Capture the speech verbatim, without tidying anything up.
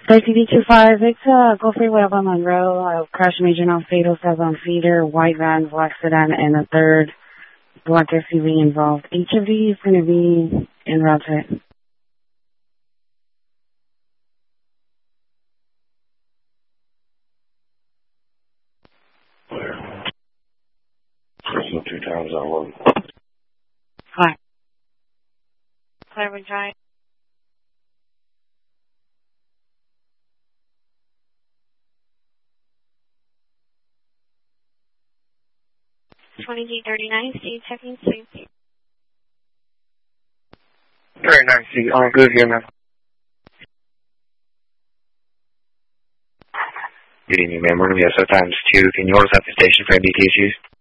T D two five, it's uh, Go Freeway up on Monroe, uh, crash major non-fatal, southbound feeder, white van, black sedan, and a third black S U V involved. Each of these is going to be in route set. So two times on one. Hi. Cleveland Drive. twenty-eight thirty-nine, Steve checking, please. thirty-nine C, all good here, man. Good evening, ma'am. We're going to be at times two. Can you order us at the station for M D T issues?